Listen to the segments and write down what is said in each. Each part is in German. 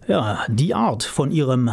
Ja, die Art von ihrem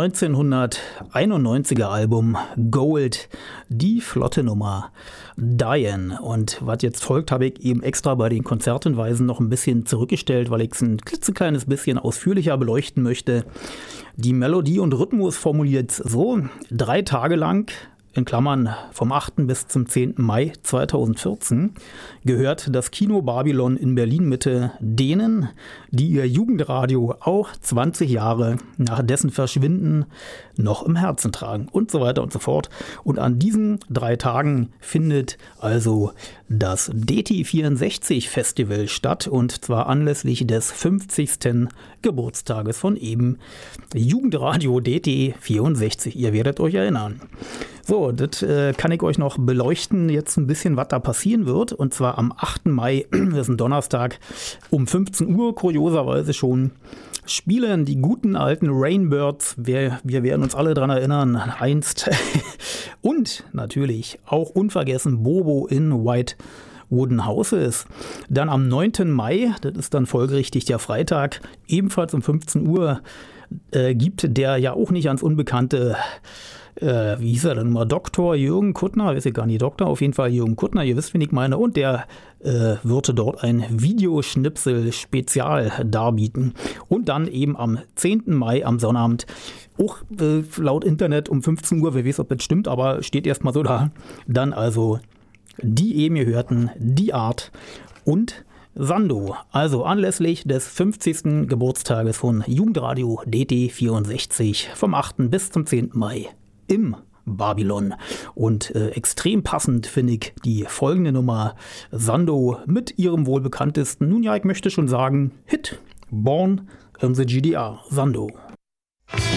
1991er Album Gold, die flotte Nummer Diane. Und was jetzt folgt, habe ich eben extra bei den Konzerthinweisen noch ein bisschen zurückgestellt, weil ich es ein klitzekleines bisschen ausführlicher beleuchten möchte. Die Melodie und Rhythmus formuliert so: 3 Tage lang, in Klammern vom 8. bis zum 10. Mai 2014, gehört das Kino Babylon in Berlin-Mitte denen, die ihr Jugendradio auch 20 Jahre nach dessen Verschwinden noch im Herzen tragen und so weiter und so fort. Und an diesen 3 Tagen findet also das DT64 Festival statt, und zwar anlässlich des 50. Geburtstages von eben Jugendradio DT64. Ihr werdet euch erinnern. So, das kann ich euch noch beleuchten, jetzt ein bisschen, was da passieren wird. Und zwar am 8. Mai, das ist ein Donnerstag, um 15 Uhr, kurioserweise schon, spielen die guten alten Rainbirds, wir werden uns alle dran erinnern, einst. Und natürlich auch unvergessen Bobo in White Wooden Houses. Dann am 9. Mai, das ist dann folgerichtig der Freitag, ebenfalls um 15 Uhr, gibt der ja auch nicht ganz unbekannte, wie hieß er denn mal, Dr. Jürgen Kuttner, weiß ich gar nicht, Doktor, auf jeden Fall Jürgen Kuttner, ihr wisst, wen ich meine, und der würde dort ein Videoschnipsel-Spezial darbieten. Und dann eben am 10. Mai, am Sonnabend, auch laut Internet um 15 Uhr, wer weiß, ob das stimmt, aber steht erstmal so da, dann also die eben gehörten, die Art und Sando. Also anlässlich des 50. Geburtstages von Jugendradio DT64 vom 8. bis zum 10. Mai im Babylon. Und extrem passend finde ich die folgende Nummer Sando mit ihrem wohl bekanntesten, nun ja, ich möchte schon sagen, Hit, Born in the GDR, Sando.